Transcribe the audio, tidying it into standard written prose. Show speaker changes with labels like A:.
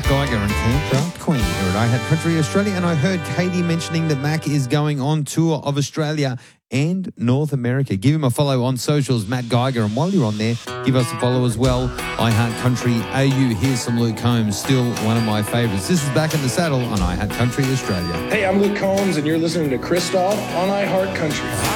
A: Matt Geiger and Camp Draft Queen here at I Had Country Australia, and I heard Katie mentioning that Mac is going on tour of Australia and North America. Give him a follow on socials, Matt Geiger, and while you're on there, give us a follow as well. I Heart Country AU. Here's some Luke Combs, still one of my favourites. This is Back in the Saddle on I Heart Country Australia.
B: Hey, I'm Luke Combs, and you're listening to Christoph on I Heart Country.